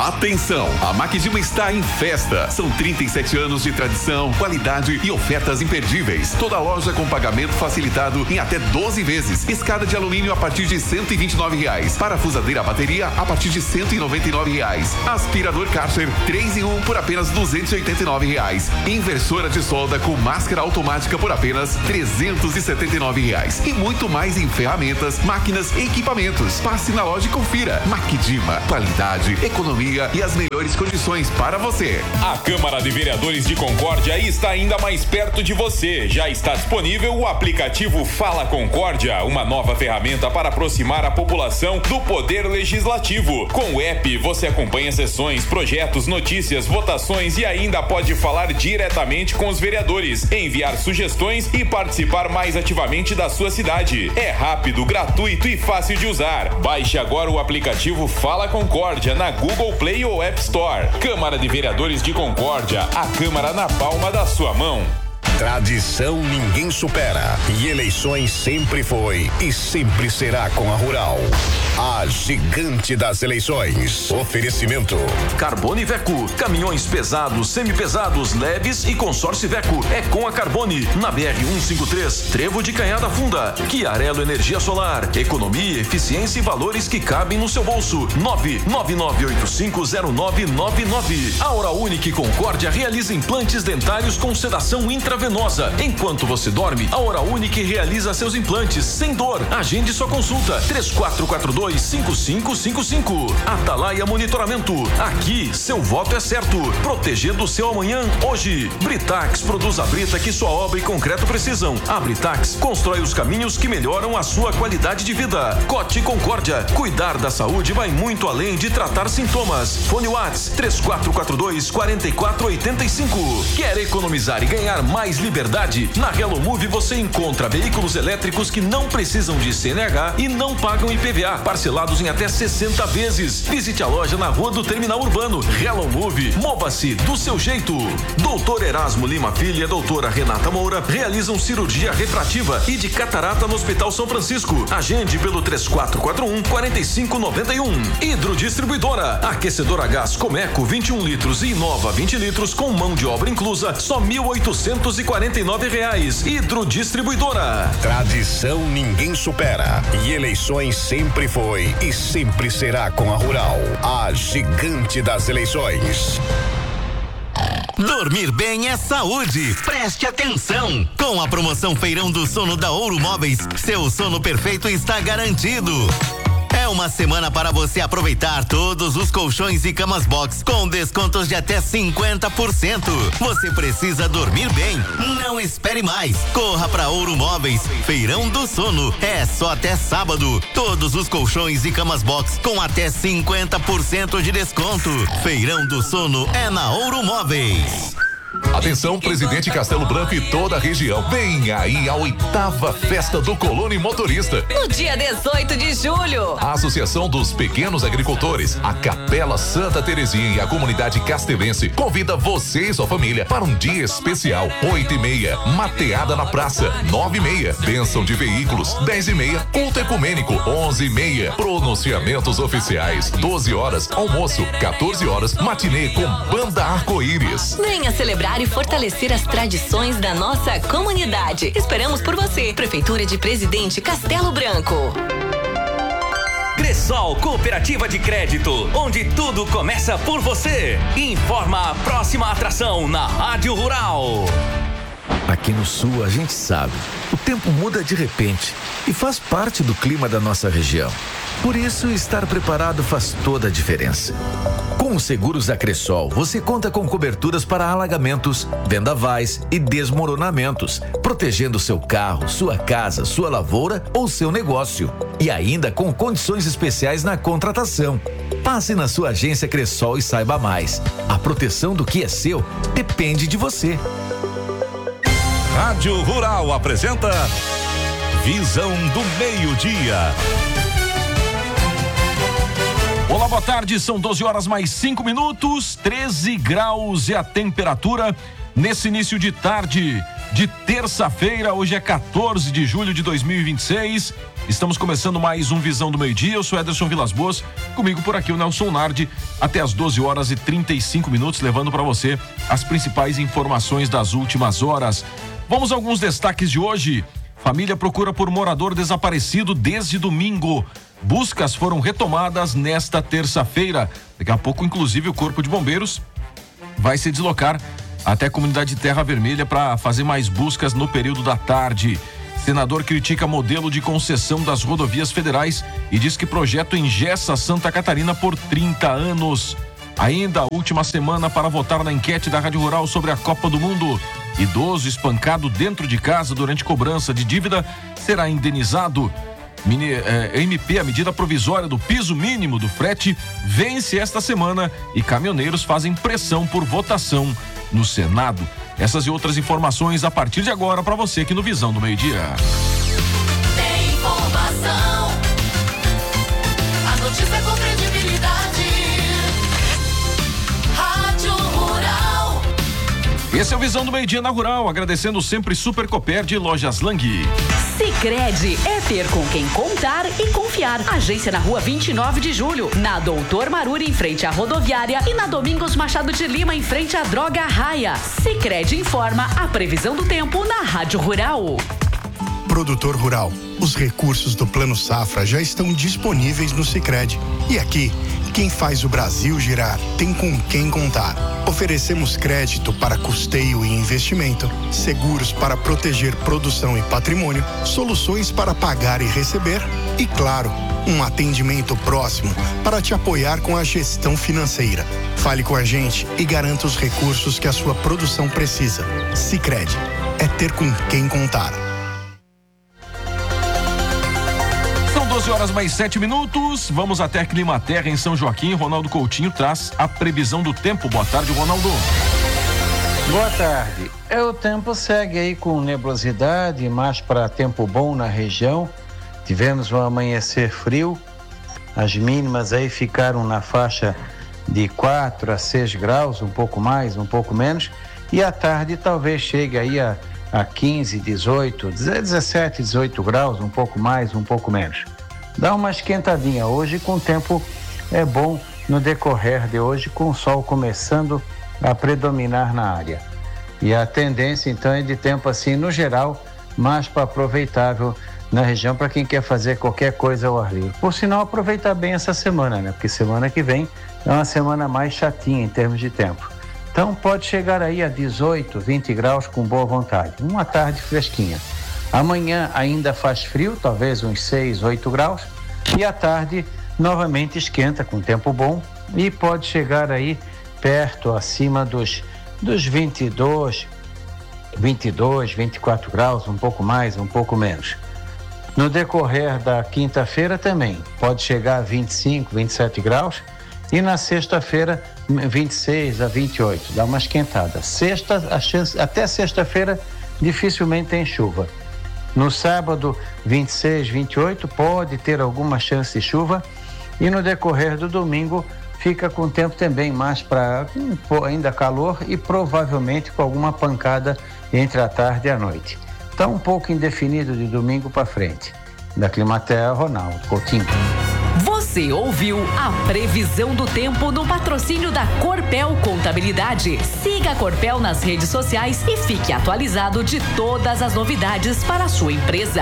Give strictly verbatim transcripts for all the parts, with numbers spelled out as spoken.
Atenção, a Maquidima está em festa. São trinta e sete anos de tradição, qualidade e ofertas imperdíveis. Toda loja com pagamento facilitado em até doze vezes. Escada de alumínio a partir de cento e vinte e nove reais. Parafusadeira a bateria a partir de cento e noventa e nove reais. Aspirador Karcher três em um por apenas duzentos e oitenta e nove reais. Inversora de solda com máscara automática por apenas trezentos e setenta e nove reais. E muito mais em ferramentas, máquinas e equipamentos. Passe na loja e confira. Maquidima, qualidade, economia e as melhores condições para você. A Câmara de Vereadores de Concórdia está ainda mais perto de você. Já está disponível o aplicativo Fala Concórdia, uma nova ferramenta para aproximar a população do poder legislativo. Com o app, você acompanha sessões, projetos, notícias, votações e ainda pode falar diretamente com os vereadores, enviar sugestões e participar mais ativamente da sua cidade. É rápido, gratuito e fácil de usar. Baixe agora o aplicativo Fala Concórdia na Google Play ou App Store. Câmara de Vereadores de Concórdia, a Câmara na palma da sua mão. Tradição ninguém supera e eleições sempre foi e sempre será com a Rural. A gigante das eleições. Oferecimento Carbone Iveco, caminhões pesados, semipesados, leves e consórcio Iveco. É com a Carbone, na B R cento e cinquenta e três, Trevo de Canhada Funda. Chiarello Energia Solar, economia, eficiência e valores que cabem no seu bolso. nove nove nove oito cinco zero nove nove nove. A Oral Unique Concórdia realiza implantes dentários com sedação intravenosa. Enquanto você dorme, a Oral Unique realiza seus implantes sem dor. Agende sua consulta três quatro quatro dois, cinco cinco cinco cinco. Atalaia Monitoramento. Aqui, seu voto é certo. Protegendo o seu amanhã, hoje. Britax produz a brita que sua obra e concreto precisam. A Britax constrói os caminhos que melhoram a sua qualidade de vida. Cote Concórdia. Cuidar da saúde vai muito além de tratar sintomas. Fone Whats três quatro quatro dois, quatro quatro oito cinco. Quer economizar e ganhar mais liberdade? Na Hello Move você encontra veículos elétricos que não precisam de C N H e não pagam I P V A, parcelados em até sessenta vezes. Visite a loja na Rua do Terminal Urbano. Hello Move, mova-se do seu jeito. Doutor Erasmo Lima Filho e a doutora Renata Moura realizam cirurgia refrativa e de catarata no Hospital São Francisco. Agende pelo três quatro quatro um, quatro cinco nove um. Hidrodistribuidora, aquecedor a gás Comeco vinte e um litros e Inova vinte litros com mão de obra inclusa, só mil oitocentos e quarenta e nove reais. Hidrodistribuidora. Tradição ninguém supera e eleições sempre foi e sempre será com a Rural. A gigante das eleições. Dormir bem é saúde. Preste atenção. Com a promoção Feirão do Sono da Ouro Móveis, seu sono perfeito está garantido. É uma semana para você aproveitar todos os colchões e camas box com descontos de até cinquenta por cento. Você precisa dormir bem. Não espere mais. Corra para Ouro Móveis. Feirão do Sono. É só até sábado. Todos os colchões e camas box com até cinquenta por cento de desconto. Feirão do Sono é na Ouro Móveis. Atenção, Presidente Castelo Branco e toda a região. Vem aí a oitava festa do Colono Motorista. No dia dezoito de julho. A Associação dos Pequenos Agricultores, a Capela Santa Terezinha e a comunidade castelense convida você e sua família para um dia especial. Oito e meia, mateada na praça. Nove e meia, bênção de veículos. Dez e meia, culto ecumênico. Onze e meia, pronunciamentos oficiais. Doze horas, almoço. Quatorze horas, matinê com banda arco-íris. Venha celebrar e fortalecer as tradições da nossa comunidade. Esperamos por você. Prefeitura de Presidente Castelo Branco. Cressol Cooperativa de Crédito, onde tudo começa por você. Informa a próxima atração na Rádio Rural. Aqui no sul a gente sabe, o tempo muda de repente e faz parte do clima da nossa região. Por isso, estar preparado faz toda a diferença. Com os seguros da Cressol, você conta com coberturas para alagamentos, vendavais e desmoronamentos, protegendo seu carro, sua casa, sua lavoura ou seu negócio. E ainda com condições especiais na contratação. Passe na sua agência Cressol e saiba mais. A proteção do que é seu depende de você. Rádio Rural apresenta Visão do Meio-Dia. Olá, boa tarde, são doze horas mais cinco minutos, treze graus é a temperatura nesse início de tarde de terça-feira. Hoje é quatorze de julho de dois mil e vinte e seis Estamos começando mais um Visão do Meio-Dia. Eu sou Ederson Vilas Boas, comigo por aqui o Nelson Nardi, até as doze horas e trinta e cinco minutos, levando para você as principais informações das últimas horas. Vamos a alguns destaques de hoje. Família procura por morador desaparecido desde domingo. Buscas foram retomadas nesta terça-feira. Daqui a pouco, inclusive, o Corpo de Bombeiros vai se deslocar até a comunidade Terra Vermelha para fazer mais buscas no período da tarde. Senador critica modelo de concessão das rodovias federais e diz que projeto engessa Santa Catarina por trinta anos. Ainda a última semana para votar na enquete da Rádio Rural sobre a Copa do Mundo. Idoso espancado dentro de casa durante cobrança de dívida será indenizado. Mini, eh, M P, a medida provisória do piso mínimo do frete, vence esta semana e caminhoneiros fazem pressão por votação no Senado. Essas e outras informações a partir de agora para você aqui no Visão do Meio-Dia. Tem informação, a notícia com credibilidade. Rádio Rural. Esse é o Visão do Meio-Dia na Rural, agradecendo sempre Super Copérdia e Lojas Lang. Sicredi é ter com quem contar e confiar. Agência na rua vinte e nove de julho, na Doutor Maruri, em frente à rodoviária, e na Domingos Machado de Lima, em frente à Droga Raia. Sicredi informa a previsão do tempo na Rádio Rural. Produtor rural, os recursos do Plano Safra já estão disponíveis no Sicredi. E aqui, quem faz o Brasil girar tem com quem contar. Oferecemos crédito para custeio e investimento, seguros para proteger produção e patrimônio, soluções para pagar e receber e, claro, um atendimento próximo para te apoiar com a gestão financeira. Fale com a gente e garanta os recursos que a sua produção precisa. Sicredi é ter com quem contar. doze horas mais sete minutos, vamos até a Climaterra em São Joaquim. Ronaldo Coutinho traz a previsão do tempo. Boa tarde, Ronaldo. Boa tarde. É, o tempo segue aí com nebulosidade, mais para tempo bom na região. Tivemos um amanhecer frio, as mínimas aí ficaram na faixa de quatro a seis graus, um pouco mais, um pouco menos, e à tarde talvez chegue aí a, a quinze, dezoito, dezessete, dezoito graus, um pouco mais, um pouco menos. Dá uma esquentadinha hoje com o tempo é bom no decorrer de hoje, com o sol começando a predominar na área. E a tendência então é de tempo assim, no geral, mais para aproveitável na região para quem quer fazer qualquer coisa ao ar livre. Por sinal, aproveitar bem essa semana, né? Porque semana que vem é uma semana mais chatinha em termos de tempo. Então pode chegar aí a dezoito, vinte graus com boa vontade. Uma tarde fresquinha. Amanhã ainda faz frio, talvez uns seis, oito graus, e à tarde novamente esquenta com tempo bom e pode chegar aí perto, acima dos, dos vinte e dois, vinte e dois, vinte e quatro graus, um pouco mais, um pouco menos. No decorrer da quinta-feira também pode chegar a vinte e cinco, vinte e sete graus e na sexta-feira vinte e seis a vinte e oito, dá uma esquentada. Sexta, a chance, até sexta-feira dificilmente tem chuva. No sábado, vinte e seis, vinte e oito, pode ter alguma chance de chuva. E no decorrer do domingo, fica com o tempo também mais para um, ainda calor e provavelmente com alguma pancada entre a tarde e a noite. Está um pouco indefinido de domingo para frente. Da Climaterra, Ronaldo Coutinho. Você ouviu a previsão do tempo no patrocínio da Corpel Contabilidade. Siga a Corpel nas redes sociais e fique atualizado de todas as novidades para a sua empresa.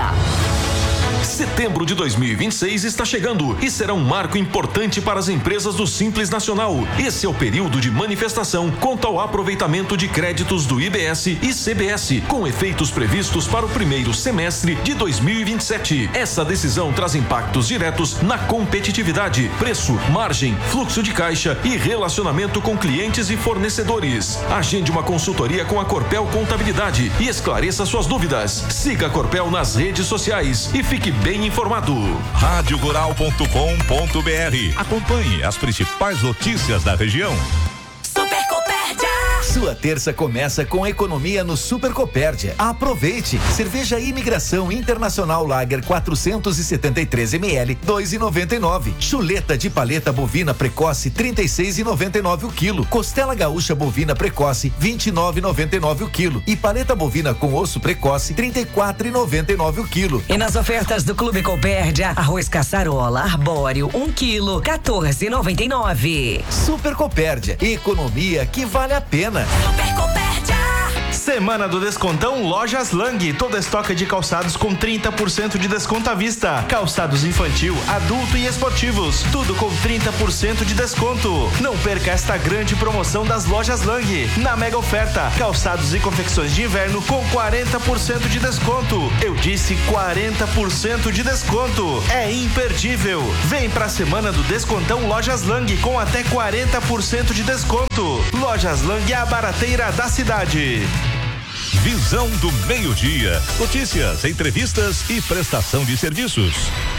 Setembro de dois mil e vinte e seis está chegando e será um marco importante para as empresas do Simples Nacional. Esse é o período de manifestação quanto ao aproveitamento de créditos do I B S e C B S, com efeitos previstos para o primeiro semestre de dois mil e vinte e sete. Essa decisão traz impactos diretos na competitividade, preço, margem, fluxo de caixa e relacionamento com clientes e fornecedores. Agende uma consultoria com a Corpel Contabilidade e esclareça suas dúvidas. Siga a Corpel nas redes sociais e fique bem informado. rádio rural ponto com ponto br. Acompanhe as principais notícias da região. Super Copérdia. Sua terça começa com economia no Super Copérdia. Aproveite! Cerveja Imigração Internacional Lager quatrocentos e setenta e três mililitros, dois reais e noventa e nove centavos. Chuleta de paleta bovina precoce, trinta e seis reais e noventa e nove centavos o quilo. Costela gaúcha bovina precoce, vinte e nove reais e noventa e nove centavos o quilo. E paleta bovina com osso precoce, trinta e quatro reais e noventa e nove centavos o quilo. E nas ofertas do Clube Copérdia, arroz caçarola arbóreo, um quilo, quatorze reais e noventa e nove centavos. Super Copérdia, economia que vale a pena. Super Copérdia! Semana do Descontão Lojas Lang. Toda estoque de calçados com trinta por cento de desconto à vista. Calçados infantil, adulto e esportivos. Tudo com trinta por cento de desconto. Não perca esta grande promoção das Lojas Lang. Na mega oferta, calçados e confecções de inverno com quarenta por cento de desconto. Eu disse quarenta por cento de desconto. É imperdível. Vem pra Semana do Descontão Lojas Lang com até quarenta por cento de desconto. Lojas Lang é a barateira da cidade. Visão do meio-dia. Notícias, entrevistas e prestação de serviços.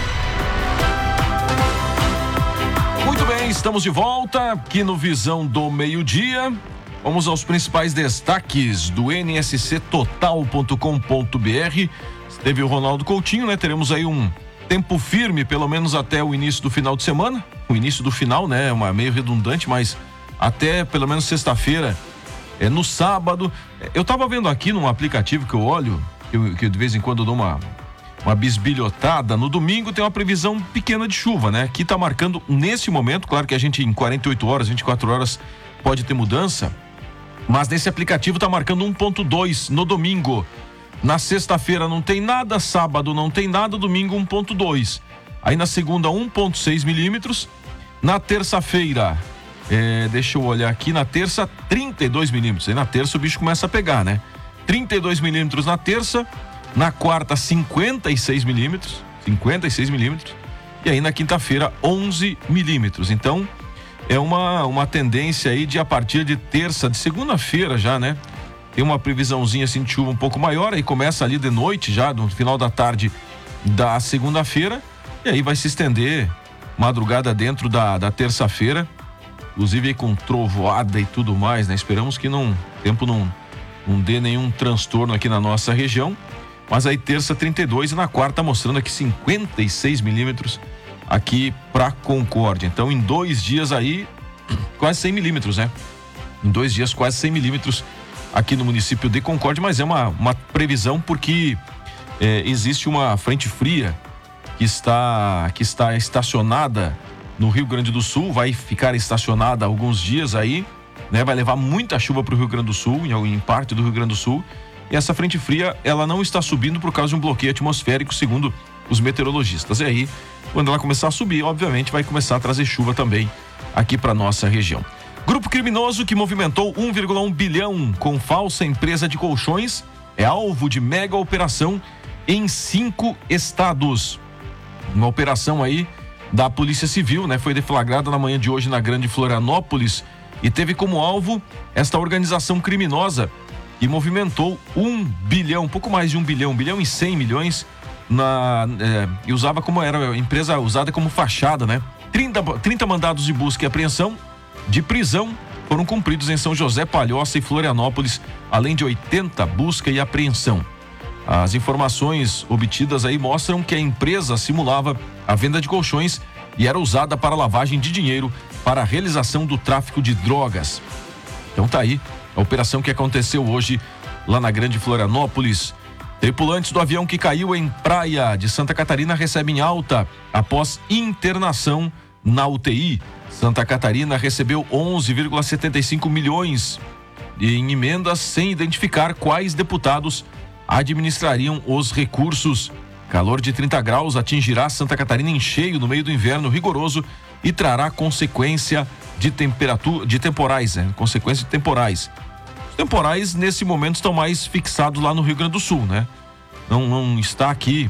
Muito bem, estamos de volta aqui no Visão do Meio-Dia. Vamos aos principais destaques do N S C total ponto com ponto b r. Teve o Ronaldo Coutinho, né? Teremos aí um tempo firme, pelo menos até o início do final de semana. O início do final, né? Uma meio redundante, mas até pelo menos sexta-feira. É, no sábado, eu tava vendo aqui num aplicativo que eu olho, que, eu, que de vez em quando eu dou uma, uma bisbilhotada. No domingo tem uma previsão pequena de chuva, né? Aqui tá marcando nesse momento, claro que a gente em quarenta e oito horas, vinte e quatro horas pode ter mudança, mas nesse aplicativo tá marcando um ponto dois no domingo. Na sexta-feira não tem nada, sábado não tem nada, domingo um ponto dois. Aí na segunda um ponto seis milímetros, na terça-feira... É, deixa eu olhar aqui, na terça trinta e dois milímetros, aí na terça o bicho começa a pegar, né? trinta e dois milímetros na terça, na quarta cinquenta e seis milímetros, cinquenta e seis milímetros, e aí na quinta-feira onze milímetros. Então é uma, uma tendência aí de a partir de terça, de segunda-feira já, né? Tem uma previsãozinha assim de chuva um pouco maior, aí começa ali de noite já, no final da tarde da segunda-feira, e aí vai se estender madrugada dentro da, da terça-feira. Inclusive aí com trovoada e tudo mais, né? Esperamos que não, o tempo não, não dê nenhum transtorno aqui na nossa região. Mas aí terça trinta e dois e na quarta mostrando aqui cinquenta e seis milímetros aqui pra Concórdia. Então em dois dias aí, quase cem milímetros, né? Em dois dias quase cem milímetros aqui no município de Concórdia, mas é uma, uma previsão porque é, existe uma frente fria que está, que está estacionada no Rio Grande do Sul, vai ficar estacionada alguns dias aí, né? Vai levar muita chuva para o Rio Grande do Sul, em, em parte do Rio Grande do Sul. E essa frente fria, ela não está subindo por causa de um bloqueio atmosférico, segundo os meteorologistas. E aí, quando ela começar a subir, obviamente, vai começar a trazer chuva também aqui para nossa região. Grupo criminoso que movimentou um vírgula um bilhão com falsa empresa de colchões é alvo de mega operação em cinco estados. Uma operação aí da Polícia Civil, né? Foi deflagrada na manhã de hoje na Grande Florianópolis e teve como alvo esta organização criminosa que movimentou um bilhão, um pouco mais de um bilhão, um bilhão e cem milhões na, é, e usava como era a empresa usada como fachada, né? trinta, trinta mandados de busca e apreensão de prisão foram cumpridos em São José, Palhoça e Florianópolis, além de oitenta busca e apreensão. As informações obtidas aí mostram que a empresa simulava a venda de colchões e era usada para lavagem de dinheiro para a realização do tráfico de drogas. Então tá aí a operação que aconteceu hoje lá na Grande Florianópolis. Tripulantes do avião que caiu em Praia de Santa Catarina recebem alta após internação na U T I. Santa Catarina recebeu onze vírgula setenta e cinco milhões em emendas sem identificar quais deputados administrariam os recursos. Calor de trinta graus atingirá Santa Catarina em cheio no meio do inverno rigoroso e trará consequência de temperatura, de temporais, né? Consequência de temporais. Os temporais nesse momento estão mais fixados lá no Rio Grande do Sul, né? Não, não está aqui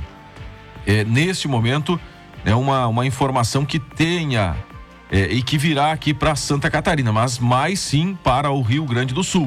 é, nesse momento é uma, uma informação que tenha é, e que virá aqui para Santa Catarina, mas mais sim para o Rio Grande do Sul,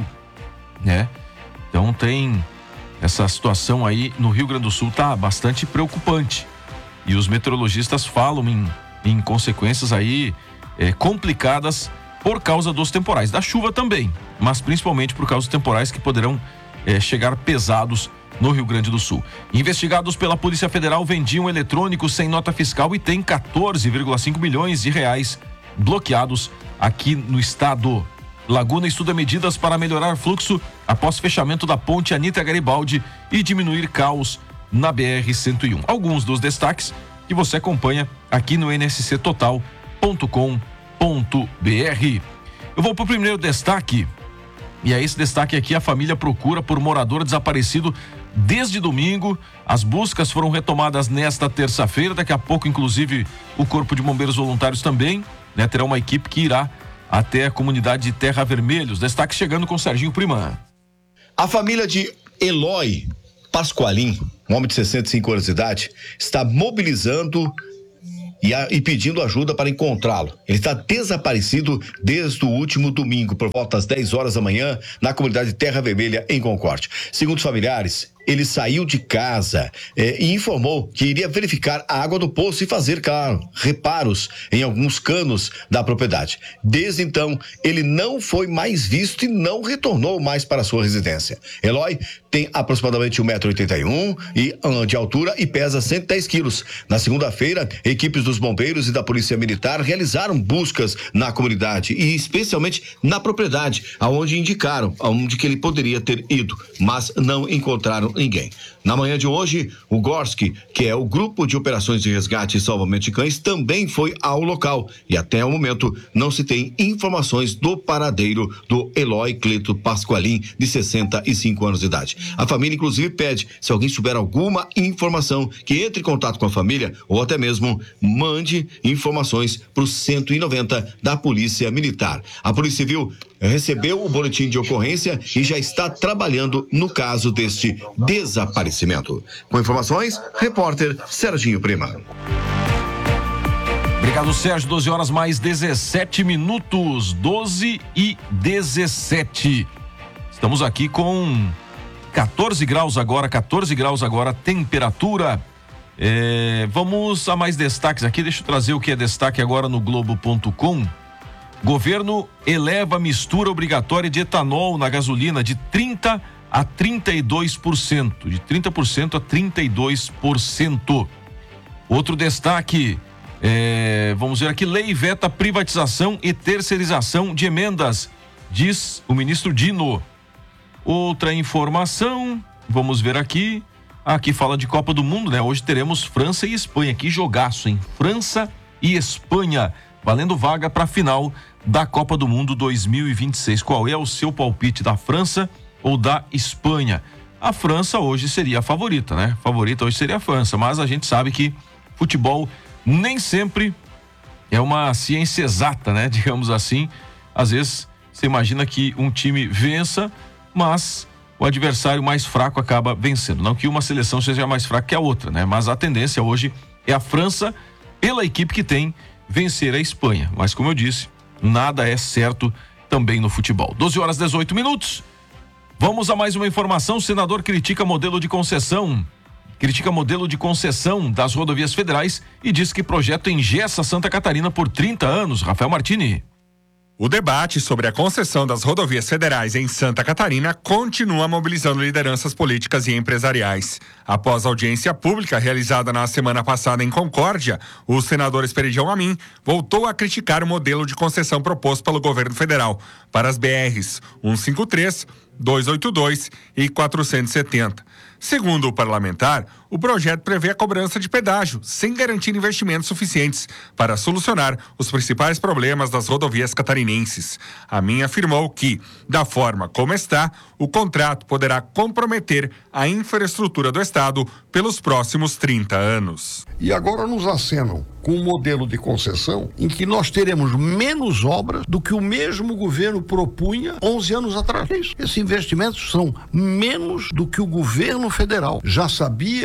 né? Então tem essa situação aí no Rio Grande do Sul tá bastante preocupante e os meteorologistas falam em, em consequências aí é, complicadas por causa dos temporais, da chuva também, mas principalmente por causa dos temporais que poderão eh, chegar pesados no Rio Grande do Sul. Investigados pela Polícia Federal vendiam eletrônicos sem nota fiscal e tem quatorze vírgula cinco milhões de reais bloqueados aqui no estado. Laguna estuda medidas para melhorar fluxo após fechamento da ponte Anita Garibaldi e diminuir caos na B R cento e um. Alguns dos destaques que você acompanha aqui no n s c total ponto com ponto b r. Eu vou para o primeiro destaque, e é esse destaque aqui: a família procura por morador desaparecido desde domingo. As buscas foram retomadas nesta terça-feira. Daqui a pouco, inclusive, o Corpo de Bombeiros Voluntários também, né, terá uma equipe que irá até a comunidade de Terra Vermelha. Os destaques chegando com Serginho Prima. A família de Eloy Pasqualin, um homem de sessenta e cinco anos de idade, está mobilizando e, a, e pedindo ajuda para encontrá-lo. Ele está desaparecido desde o último domingo, por volta das dez horas da manhã, na comunidade de Terra Vermelha, em Concórdia. Segundo os familiares, ele saiu de casa eh, e informou que iria verificar a água do poço e fazer, claro, reparos em alguns canos da propriedade. Desde então, ele não foi mais visto e não retornou mais para a sua residência. Eloy tem aproximadamente um metro e oitenta e um de altura e pesa cento e dez quilos. Na segunda-feira, equipes dos bombeiros e da Polícia Militar realizaram buscas na comunidade e especialmente na propriedade, aonde indicaram aonde que ele poderia ter ido, mas não encontraram ninguém. Na manhã de hoje, o Gorski, que é o Grupo de Operações de Resgate e Salvamento de Cães, também foi ao local e até o momento não se tem informações do paradeiro do Eloy Cleto Pasqualin, de sessenta e cinco anos de idade. A família inclusive pede, se alguém souber alguma informação, que entre em contato com a família ou até mesmo mande informações para o cento e noventa da Polícia Militar. A Polícia Civil recebeu o boletim de ocorrência e já está trabalhando no caso deste desaparecimento. Com informações, repórter Serginho Prima. Obrigado, Sérgio. doze horas mais dezessete minutos. doze e dezessete. Estamos aqui com quatorze graus agora, quatorze graus agora, temperatura. É, vamos a mais destaques aqui. Deixa eu trazer o que é destaque agora no Globo ponto com. Governo eleva a mistura obrigatória de etanol na gasolina de trinta a trinta e dois por cento. De trinta por cento a trinta e dois por cento. Outro destaque, é, vamos ver aqui: lei veta privatização e terceirização de emendas, diz o ministro Dino. Outra informação, vamos ver aqui. Aqui fala de Copa do Mundo, né? Hoje teremos França e Espanha. Que jogaço, hein? França e Espanha, valendo vaga para a final da Copa do Mundo dois mil e vinte e seis. Qual é o seu palpite, da França ou da Espanha? A França hoje seria a favorita, né? Favorita hoje seria a França, mas a gente sabe que futebol nem sempre é uma ciência exata, né? Digamos assim. Às vezes você imagina que um time vença, mas o adversário mais fraco acaba vencendo. Não que uma seleção seja mais fraca que a outra, né? Mas a tendência hoje é a França, pela equipe que tem, vencer a Espanha. Mas, como eu disse, nada é certo também no futebol. doze horas e dezoito minutos. Vamos a mais uma informação. O senador critica modelo de concessão. Critica modelo de concessão das rodovias federais e diz que projeto engessa Santa Catarina por trinta anos. Rafael Martini. O debate sobre a concessão das rodovias federais em Santa Catarina continua mobilizando lideranças políticas e empresariais. Após a audiência pública realizada na semana passada em Concórdia, o senador Esperidião Amin voltou a criticar o modelo de concessão proposto pelo governo federal para as B Rs cento e cinquenta e três, duzentos e oitenta e dois e quatrocentos e setenta. Segundo o parlamentar, o projeto prevê a cobrança de pedágio, sem garantir investimentos suficientes para solucionar os principais problemas das rodovias catarinenses. Amin afirmou que, da forma como está, o contrato poderá comprometer a infraestrutura do Estado pelos próximos trinta anos. E agora nos acenam com um modelo de concessão em que nós teremos menos obras do que o mesmo governo propunha onze anos atrás. Esses investimentos são menos do que o governo federal já sabia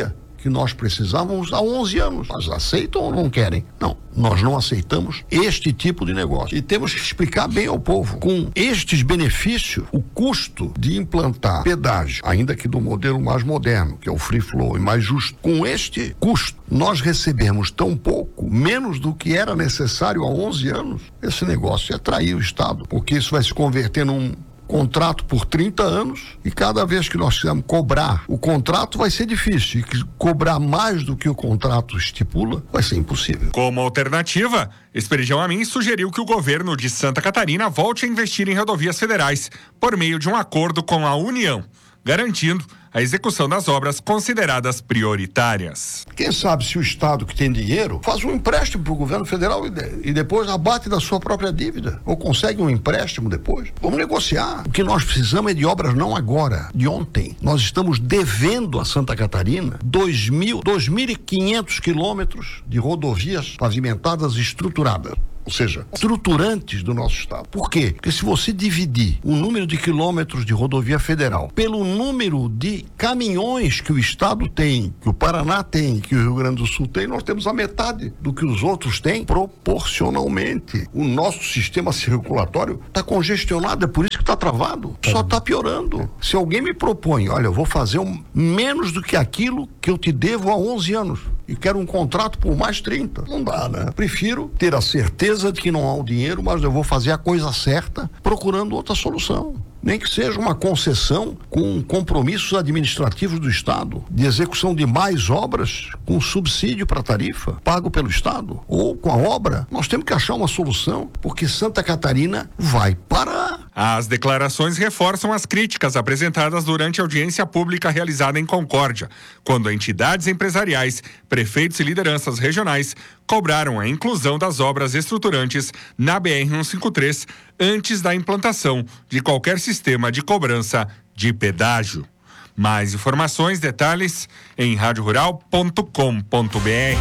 que nós precisávamos há onze anos. Mas aceitam ou não querem? Não, nós não aceitamos este tipo de negócio. E temos que explicar bem ao povo. Com estes benefícios, o custo de implantar pedágio, ainda que do modelo mais moderno, que é o free flow e mais justo, com este custo, nós recebemos tão pouco, menos do que era necessário há onze anos, esse negócio é trair o Estado, porque isso vai se converter num contrato por trinta anos e cada vez que nós quisermos cobrar o contrato vai ser difícil e cobrar mais do que o contrato estipula vai ser impossível. Como alternativa, Esperidião Amin sugeriu que o governo de Santa Catarina volte a investir em rodovias federais por meio de um acordo com a União, garantindo a execução das obras consideradas prioritárias. Quem sabe se o Estado que tem dinheiro faz um empréstimo para o governo federal e, de, e depois abate da sua própria dívida, ou consegue um empréstimo depois. Vamos negociar. O que nós precisamos é de obras não agora, de ontem. Nós estamos devendo a Santa Catarina dois mil, dois mil e quinhentos quilômetros de rodovias pavimentadas e estruturadas. Ou seja, estruturantes do nosso estado. Por quê? Porque se você dividir o número de quilômetros de rodovia federal pelo número de caminhões que o estado tem, que o Paraná tem, que o Rio Grande do Sul tem, nós temos a metade do que os outros têm proporcionalmente. O nosso sistema circulatório está congestionado, é por isso que está travado. Só está piorando. Se alguém me propõe, olha, eu vou fazer um, menos do que aquilo que eu te devo há onze anos e quero um contrato por mais trinta. Não dá, né? Prefiro ter a certeza de que não há o dinheiro, mas eu vou fazer a coisa certa procurando outra solução. Nem que seja uma concessão com compromissos administrativos do Estado, de execução de mais obras com subsídio para a tarifa, pago pelo Estado, ou com a obra. Nós temos que achar uma solução, porque Santa Catarina vai parar. As declarações reforçam as críticas apresentadas durante a audiência pública realizada em Concórdia, quando entidades empresariais, prefeitos e lideranças regionais cobraram a inclusão das obras estruturantes na B R cento e cinquenta e três antes da implantação de qualquer sistema de cobrança de pedágio. Mais informações, detalhes em rádio rural ponto com ponto b r.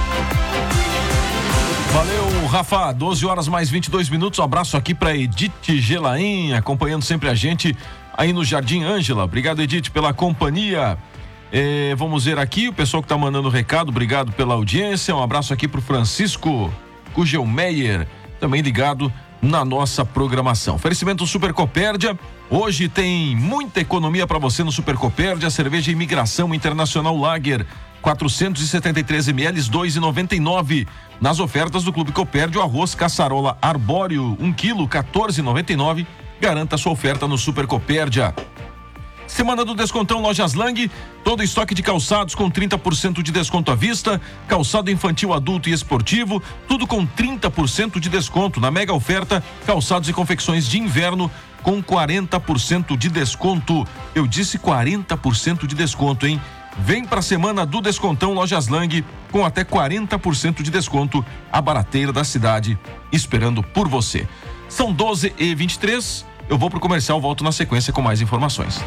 Valeu, Rafa. doze horas mais vinte e dois minutos. Um abraço aqui para Edith Gelain, acompanhando sempre a gente aí no Jardim Ângela. Obrigado, Edith, pela companhia. É, vamos ver aqui o pessoal que tá mandando recado. Obrigado pela audiência. Um abraço aqui pro Francisco Kugelmeyer, também ligado na nossa programação. Oferecimento Super Copérdia. Hoje tem muita economia para você no Super Copérdia. Cerveja Imigração Internacional Lager, quatrocentos e setenta e três mililitros, dois reais e noventa e nove centavos. Nas ofertas do Clube Copérdia, o arroz Caçarola Arbóreo, um quilo, quatorze reais e noventa e nove centavos. Garanta sua oferta no Super Copérdia. Semana do Descontão Lojas Lang, todo estoque de calçados com trinta por cento de desconto à vista, calçado infantil, adulto e esportivo, tudo com trinta por cento de desconto. Na mega oferta, calçados e confecções de inverno com quarenta por cento de desconto. Eu disse quarenta por cento de desconto, hein? Vem pra Semana do Descontão Lojas Lang com até quarenta por cento de desconto, a barateira da cidade, esperando por você. São doze e vinte e três, eu vou pro comercial, volto na sequência com mais informações.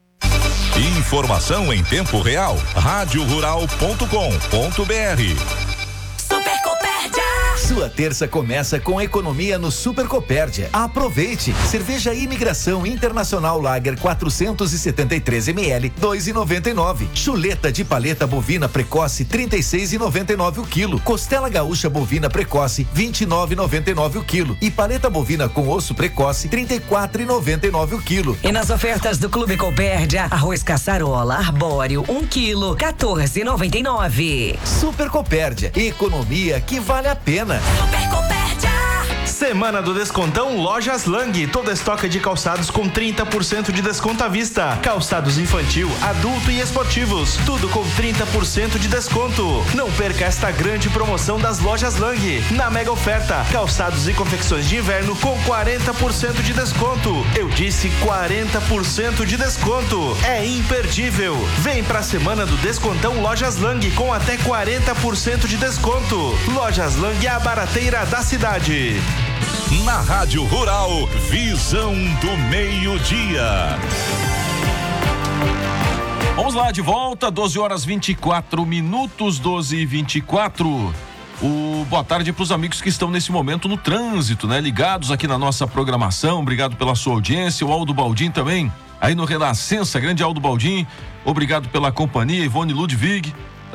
Informação em tempo real. rádio rural ponto com ponto b r. Super Copérdia. Sua terça começa com economia no Super Copérdia. Aproveite! Cerveja Imigração Internacional Lager quatrocentos e setenta e três mililitros, dois reais e noventa e nove centavos. Chuleta de paleta bovina precoce, trinta e seis reais e noventa e nove centavos o quilo. Costela gaúcha bovina precoce, vinte e nove reais e noventa e nove centavos o quilo. E paleta bovina com osso precoce, trinta e quatro reais e noventa e nove centavos o quilo. E nas ofertas do Clube Copérdia, arroz caçarola arbóreo, um quilo, quatorze reais e noventa e nove centavos. Super Copérdia, economia que vale a pena. Super Copérdia. Semana do Descontão Lojas Lang, toda estoque de calçados com trinta por cento de desconto à vista. Calçados infantil, adulto e esportivos, tudo com trinta por cento de desconto. Não perca esta grande promoção das Lojas Lang. Na mega oferta, calçados e confecções de inverno com quarenta por cento de desconto. Eu disse quarenta por cento de desconto. É imperdível. Vem pra Semana do Descontão Lojas Lang com até quarenta por cento de desconto. Lojas Lang é a barateira da cidade. Na Rádio Rural, Visão do Meio-Dia. Vamos lá, de volta, doze horas vinte e quatro minutos, doze e vinte e quatro. O boa tarde para os amigos que estão nesse momento no trânsito, né? Ligados aqui na nossa programação. Obrigado pela sua audiência. O Aldo Baldim também, aí no Renascença, grande Aldo Baldim. Obrigado pela companhia. Ivone Ludwig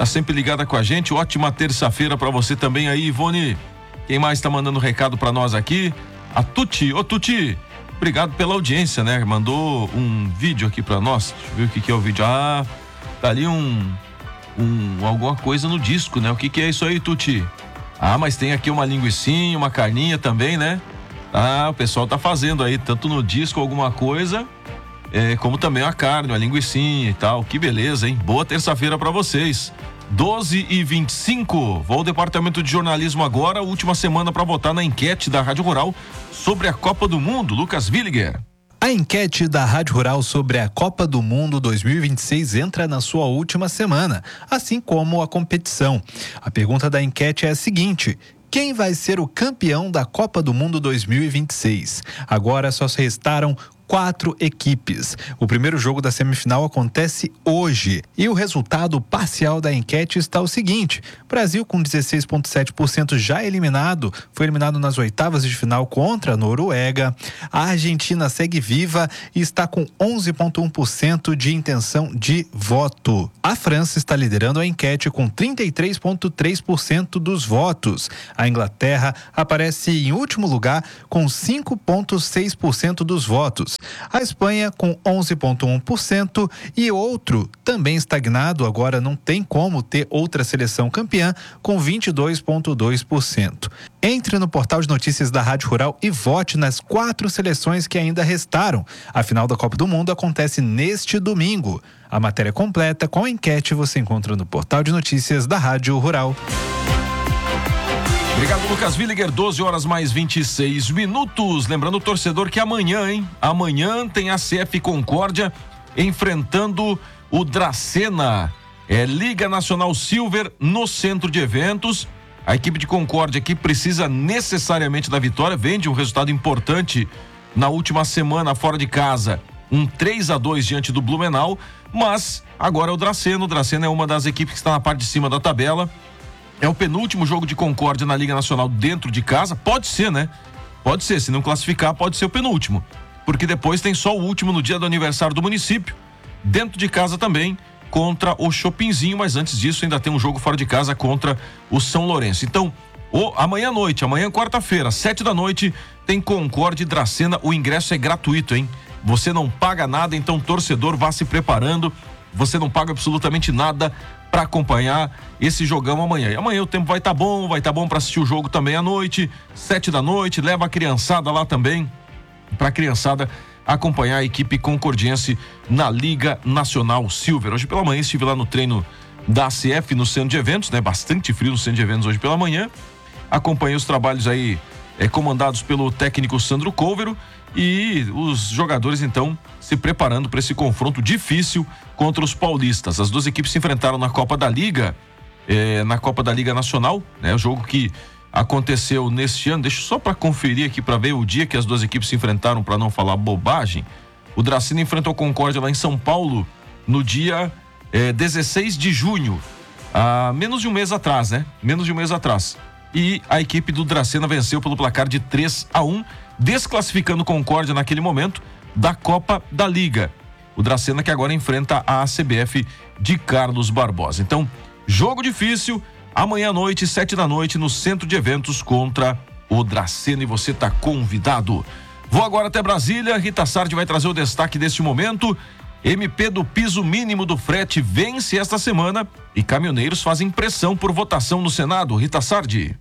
tá sempre ligada com a gente. Ótima terça-feira pra você também aí, Ivone. Quem mais tá mandando recado pra nós aqui? A Tuti. Ô, Tuti, obrigado pela audiência, né? Mandou um vídeo aqui pra nós. Deixa eu ver o que que é o vídeo. Ah, tá ali um, um alguma coisa no disco, né? O que que é isso aí, Tuti? Ah, mas tem aqui uma linguicinha, uma carninha também, né? Ah, o pessoal tá fazendo aí, tanto no disco alguma coisa, é, como também a carne, a linguicinha e tal. Que beleza, hein? Boa terça-feira pra vocês. doze e vinte e cinco. Vou ao departamento de jornalismo agora, última semana para votar na enquete da Rádio Rural sobre a Copa do Mundo. Lucas Villiger. A enquete da Rádio Rural sobre a Copa do Mundo dois mil e vinte e seis entra na sua última semana, assim como a competição. A pergunta da enquete é a seguinte: quem vai ser o campeão da Copa do Mundo dois mil e vinte e seis? Agora só se restaram quatro equipes. O primeiro jogo da semifinal acontece hoje e o resultado parcial da enquete está o seguinte: Brasil com dezesseis vírgula sete por cento já eliminado, foi eliminado nas oitavas de final contra a Noruega. A Argentina segue viva e está com onze vírgula um por cento de intenção de voto. A França está liderando a enquete com trinta e três vírgula três por cento dos votos. A Inglaterra aparece em último lugar com cinco vírgula seis por cento dos votos. A Espanha com onze vírgula um por cento e outro também estagnado, agora não tem como ter outra seleção campeã, com vinte e dois vírgula dois por cento. Entre no portal de notícias da Rádio Rural e vote nas quatro seleções que ainda restaram. A final da Copa do Mundo acontece neste domingo. A matéria completa com a enquete você encontra no portal de notícias da Rádio Rural. Obrigado, Lucas Villiger. doze horas mais vinte e seis minutos. Lembrando o torcedor que amanhã, hein? Amanhã tem a C F Concórdia enfrentando o Dracena. É Liga Nacional Silver no centro de eventos. A equipe de Concórdia aqui precisa necessariamente da vitória. Vem de um resultado importante na última semana fora de casa. Um três a dois diante do Blumenau. Mas agora é o Dracena. O Dracena é uma das equipes que está na parte de cima da tabela. É o penúltimo jogo de Concórdia na Liga Nacional dentro de casa. Pode ser, né? Pode ser. Se não classificar, pode ser o penúltimo. Porque depois tem só o último no dia do aniversário do município. Dentro de casa também, contra o Chopinzinho. Mas antes disso, ainda tem um jogo fora de casa contra o São Lourenço. Então, o, amanhã à noite, amanhã quarta-feira, sete da noite, tem Concórdia e Dracena. O ingresso é gratuito, hein? Você não paga nada, então torcedor, vá se preparando. Você não paga absolutamente nada para acompanhar esse jogão amanhã. E amanhã o tempo vai estar tá bom, vai estar tá bom para assistir o jogo também à noite, sete da noite, leva a criançada lá também, para a criançada acompanhar a equipe concordiense na Liga Nacional Silver. Hoje pela manhã estive lá no treino da A C F no centro de eventos, né? Bastante frio no centro de eventos hoje pela manhã. Acompanhei os trabalhos aí é, comandados pelo técnico Sandro Couvero e os jogadores então se preparando para esse confronto difícil contra os paulistas. As duas equipes se enfrentaram na Copa da Liga, eh, na Copa da Liga Nacional, né? O jogo que aconteceu neste ano. Deixa eu só para conferir aqui para ver o dia que as duas equipes se enfrentaram, para não falar bobagem. O Dracena enfrentou o Concórdia lá em São Paulo no dia eh, dezesseis de junho, há menos de um mês atrás, né? Menos de um mês atrás. E a equipe do Dracena venceu pelo placar de três a um, desclassificando o Concórdia naquele momento da Copa da Liga. O Dracena que agora enfrenta a A C B F de Carlos Barbosa. Então, jogo difícil, amanhã à noite, sete da noite, no centro de eventos contra o Dracena, e você está convidado. Vou agora até Brasília. Rita Sardi vai trazer o destaque deste momento. M P do piso mínimo do frete vence esta semana e caminhoneiros fazem pressão por votação no Senado. Rita Sardi.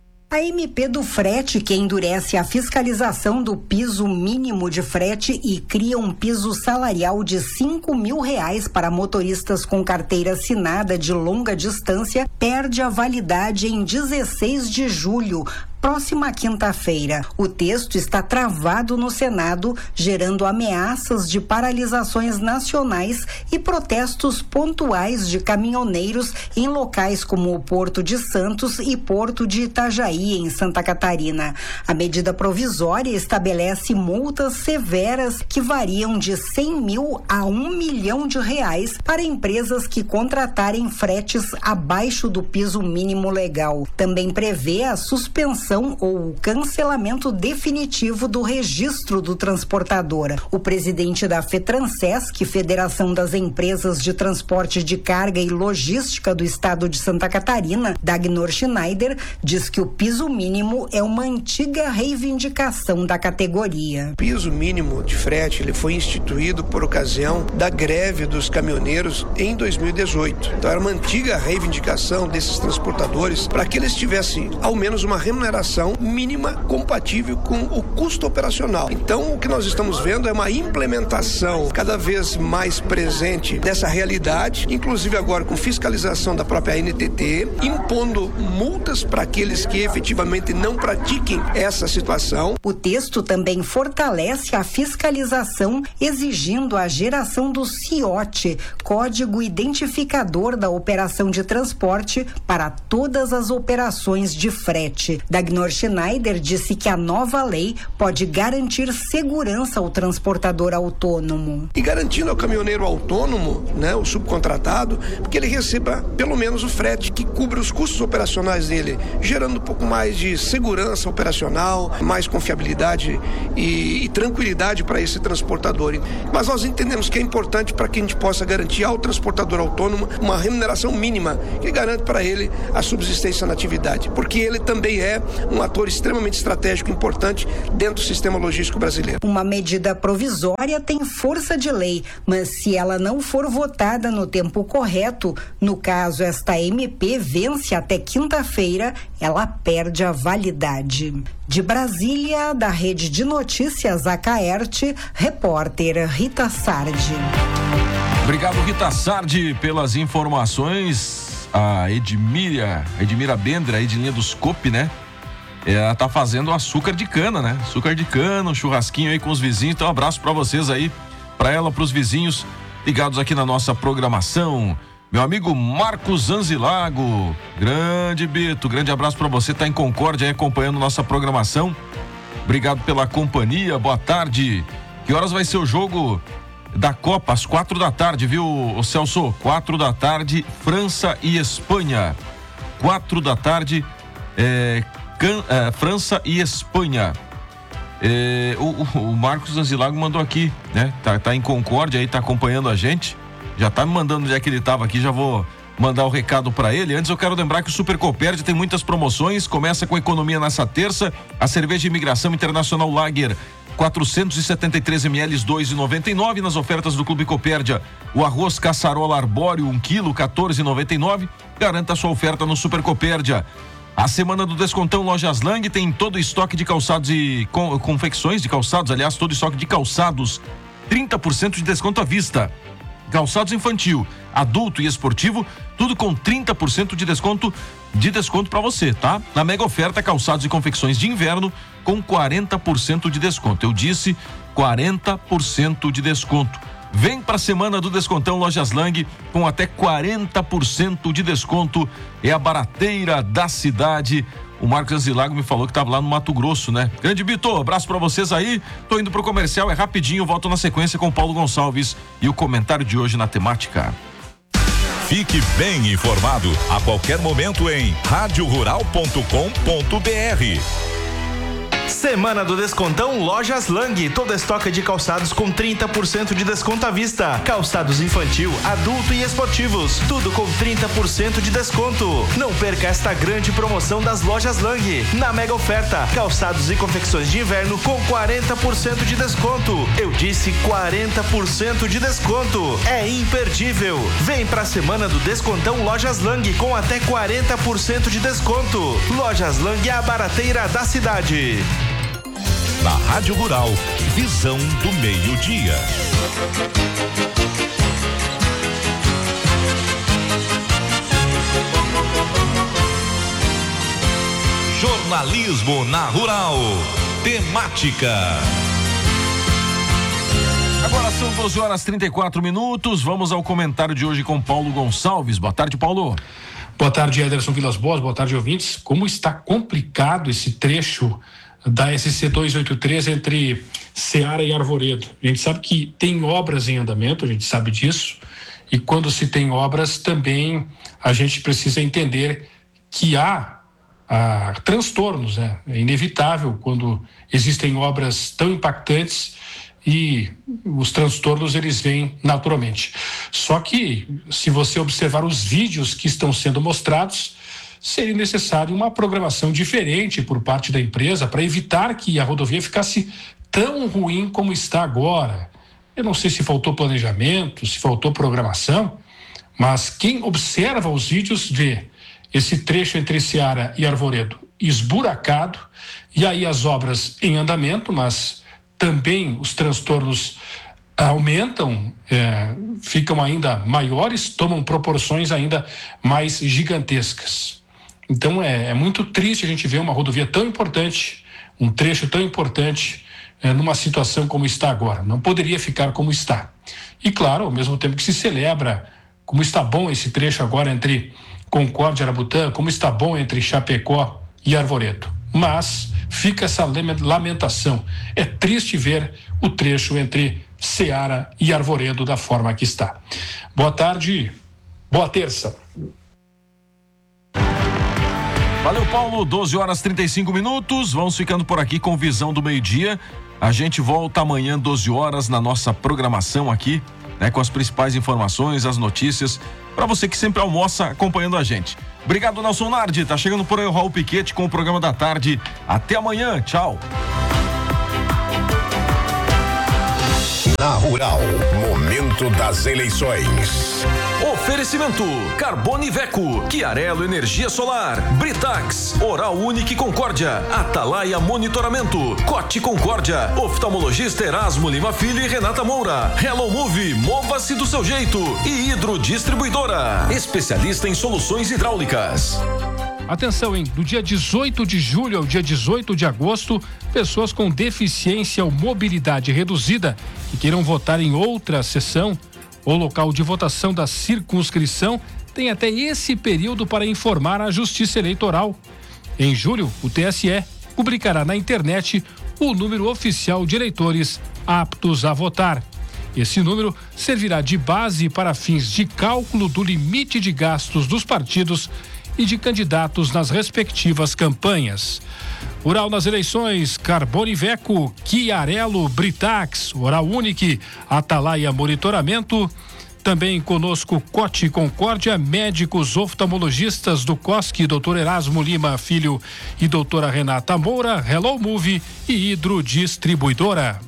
A M P do frete, que endurece a fiscalização do piso mínimo de frete e cria um piso salarial de cinco mil reais para motoristas com carteira assinada de longa distância, perde a validade em dezesseis de julho. Próxima quinta-feira. O texto está travado no Senado, gerando ameaças de paralisações nacionais e protestos pontuais de caminhoneiros em locais como o Porto de Santos e Porto de Itajaí, em Santa Catarina. A medida provisória estabelece multas severas que variam de cem mil a um milhão de reais para empresas que contratarem fretes abaixo do piso mínimo legal. Também prevê a suspensão suspensão ou cancelamento definitivo do registro do transportador. O presidente da FETRANSESC, Federação das Empresas de Transporte de Carga e Logística do Estado de Santa Catarina, Dagnor Schneider, diz que o piso mínimo é uma antiga reivindicação da categoria. O piso mínimo de frete ele foi instituído por ocasião da greve dos caminhoneiros em dois mil e dezoito. Então era uma antiga reivindicação desses transportadores para que eles tivessem ao menos uma remuneração mínima compatível com o custo operacional. Então o que nós estamos vendo é uma implementação cada vez mais presente dessa realidade, inclusive agora com fiscalização da própria N T T, impondo multas para aqueles que efetivamente não pratiquem essa situação. O texto também fortalece a fiscalização, exigindo a geração do C I O T, Código Identificador da Operação de Transporte, para todas as operações de frete. Dagnor Schneider disse que a nova lei pode garantir segurança ao transportador autônomo. E garantindo ao caminhoneiro autônomo, né, o subcontratado, que ele receba pelo menos o frete que cubra os custos operacionais dele, gerando um pouco mais de segurança operacional, mais confiabilidade e, e tranquilidade para esse transportador. Mas nós entendemos que é importante para que a gente possa garantir ao transportador autônomo uma remuneração mínima que garante para ele a subsistência na atividade, porque ele também é um ator extremamente estratégico e importante dentro do sistema logístico brasileiro. Uma medida provisória tem força de lei, mas se ela não for votada no tempo correto, no caso esta M P vence até quinta-feira, ela perde a validade. De Brasília, da Rede de Notícias Acaerte, repórter Rita Sardi. Obrigado, Rita Sardi, pelas informações. A Edmira, Edmira Bender, a Edinha dos Copi, né? Ela tá fazendo açúcar de cana, né? Açúcar de cana, um churrasquinho aí com os vizinhos. Então, um abraço pra vocês aí, pra ela, pros vizinhos ligados aqui na nossa programação. Meu amigo Marcos Zanzilago, grande Bito, grande abraço pra você, tá em Concórdia aí acompanhando nossa programação. Obrigado pela companhia, boa tarde. Que horas vai ser o jogo da Copa? Às quatro da tarde, viu, o Celso? Quatro da tarde, França e Espanha. Quatro da tarde, é, can, é, França e Espanha. É, o, o Marcos Zanzilago mandou aqui, né? Tá, tá em Concórdia aí, tá acompanhando a gente. Já tá me mandando onde é que ele tava aqui, já vou mandar o recado para ele. Antes eu quero lembrar que o Super Copérdia tem muitas promoções, começa com economia nessa terça. A cerveja de imigração internacional Lager quatrocentos e setenta e três mililitros, dois reais e noventa e nove nas ofertas do Clube Copérdia. O arroz caçarola arbóreo, um quilo, quatorze reais e noventa e nove. Garanta sua oferta no Super Copérdia. A semana do descontão Lojas Lang tem todo o estoque de calçados e com, confecções de calçados, aliás, todo o estoque de calçados, trinta por cento de desconto à vista. Calçados infantil, adulto e esportivo, tudo com trinta por cento de desconto de desconto para você, tá? Na mega oferta, calçados e confecções de inverno com quarenta por cento de desconto. Eu disse quarenta por cento de desconto. Vem pra semana do descontão Lojas Lang com até quarenta por cento de desconto. É a barateira da cidade. O Marcos Zanzilago me falou que tava lá no Mato Grosso, né? Grande Bito, abraço pra vocês aí. Tô indo pro comercial, é rapidinho, volto na sequência com o Paulo Gonçalves e o comentário de hoje na temática. Fique bem informado a qualquer momento em rádio rural ponto com ponto br. Semana do Descontão Lojas Lang, toda estoque de calçados com trinta por cento de desconto à vista. Calçados infantil, adulto e esportivos, tudo com trinta por cento de desconto. Não perca esta grande promoção das Lojas Lang. Na mega oferta, calçados e confecções de inverno com quarenta por cento de desconto. Eu disse quarenta por cento de desconto. É imperdível. Vem pra Semana do Descontão Lojas Lang com até quarenta por cento de desconto. Lojas Lang é a barateira da cidade. Na Rádio Rural, visão do meio-dia. Jornalismo na Rural. Temática. Agora são doze horas e trinta e quatro minutos. Vamos ao comentário de hoje com Paulo Gonçalves. Boa tarde, Paulo. Boa tarde, Ederson Vilas Boas. Boa tarde, ouvintes. Como está complicado esse trecho da S C duzentos e oitenta e três entre Ceará e Arvoredo. A gente sabe que tem obras em andamento, a gente sabe disso, e quando se tem obras também a gente precisa entender que há a transtornos, né? É inevitável quando existem obras tão impactantes e os transtornos eles vêm naturalmente. Só que se você observar os vídeos que estão sendo mostrados, seria necessário uma programação diferente por parte da empresa para evitar que a rodovia ficasse tão ruim como está agora. Eu não sei se faltou planejamento, se faltou programação, mas quem observa os vídeos vê esse trecho entre Seara e Arvoredo esburacado, e aí as obras em andamento, mas também os transtornos aumentam, é, ficam ainda maiores, tomam proporções ainda mais gigantescas. Então é, é muito triste a gente ver uma rodovia tão importante, um trecho tão importante, é, numa situação como está agora. Não poderia ficar como está. E claro, ao mesmo tempo que se celebra como está bom esse trecho agora entre Concórdia e Arabutã, como está bom entre Chapecó e Arvoredo. Mas fica essa lamentação. É triste ver o trecho entre Seara e Arvoredo da forma que está. Boa tarde, boa terça. Valeu, Paulo. doze horas e trinta e cinco minutos. Vamos ficando por aqui com Visão do Meio-Dia. A gente volta amanhã, doze horas, na nossa programação aqui, né, com as principais informações, as notícias, para você que sempre almoça acompanhando a gente. Obrigado, Nelson Nardi. Tá chegando por aí o Raul Piquete com o programa da tarde. Até amanhã. Tchau. Na Rural, momento das eleições. Oferecimento: Carbone Veco, Chiarello Energia Solar, Britax, Oral Unique Concórdia, Atalaia Monitoramento, Cote Concórdia, Oftalmologista Erasmo Lima Filho e Renata Moura, Hello Move, mova-se do seu jeito, e Hidro Distribuidora, especialista em soluções hidráulicas. Atenção, hein? Do dia dezoito de julho ao dia dezoito de agosto, pessoas com deficiência ou mobilidade reduzida que queiram votar em outra sessão ou local de votação da circunscrição têm até esse período para informar a Justiça Eleitoral. Em julho, o T S E publicará na internet o número oficial de eleitores aptos a votar. Esse número servirá de base para fins de cálculo do limite de gastos dos partidos e de candidatos nas respectivas campanhas. Rural nas eleições: Carbone Veco, Chiarello, Britax, Oral Unique, Atalaia Monitoramento. Também conosco Cote Concórdia, médicos oftalmologistas do C O S C, doutor Erasmo Lima Filho e doutora Renata Moura, Hello Move e Hidro Distribuidora.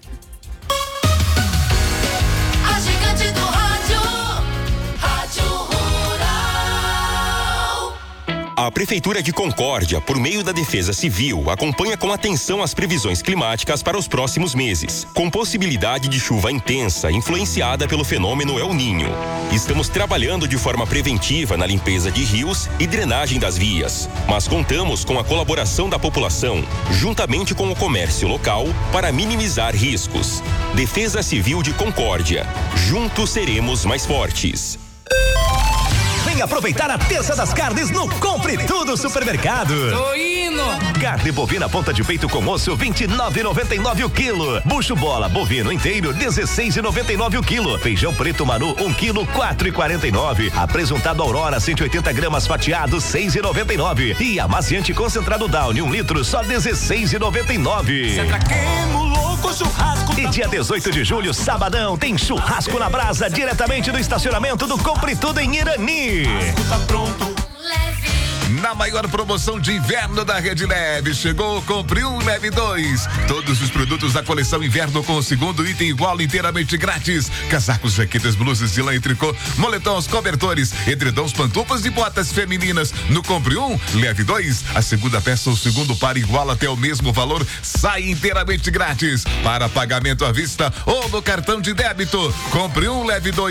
A Prefeitura de Concórdia, por meio da Defesa Civil, acompanha com atenção as previsões climáticas para os próximos meses, com possibilidade de chuva intensa influenciada pelo fenômeno El Niño. Estamos trabalhando de forma preventiva na limpeza de rios e drenagem das vias, mas contamos com a colaboração da população, juntamente com o comércio local, para minimizar riscos. Defesa Civil de Concórdia. Juntos seremos mais fortes. Vem aproveitar a terça das carnes no Compre Tudo Supermercado. Tô indo! Carne bovina ponta de peito com osso, vinte e nove reais e noventa e nove centavos o quilo. Bucho bola bovino inteiro, dezesseis reais e noventa e nove centavos o quilo. Feijão preto Manu, um quilo, quatro reais e quarenta e nove centavos. Apresentado Aurora, cento e oitenta gramas fatiado, seis reais e noventa e nove centavos. E amaciante concentrado Downy, um litro, só dezesseis reais e noventa e nove centavos. E dia dezoito de julho, sabadão, tem churrasco na brasa, diretamente do estacionamento do Compre Tudo em Irani. Tá pronto. Na maior promoção de inverno da Rede Leve, chegou o Compre um, Leve dois. Todos os produtos da coleção inverno com o segundo item igual inteiramente grátis. Casacos, jaquetas, blusas de lã e tricô, moletons, cobertores, edredons, pantufas e botas femininas. No Compre um, Leve dois, a segunda peça ou segundo par igual até o mesmo valor sai inteiramente grátis. Para pagamento à vista ou no cartão de débito. Compre um, Leve dois.